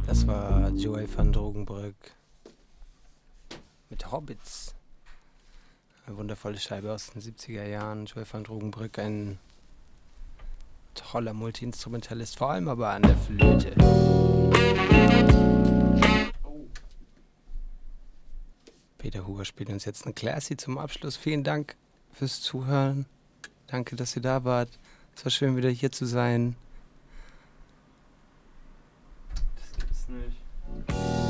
Das war Joey van Drogenbrück mit Hobbits. Eine wundervolle Scheibe aus den 70er Jahren. Joey van Drogenbrück, ein toller Multi-Instrumentalist, vor allem aber an der Flöte. Peter Huber spielt uns jetzt eine Classy zum Abschluss. Vielen Dank fürs Zuhören. Danke, dass ihr da wart. Es war schön, wieder hier zu sein. Das gibt's nicht.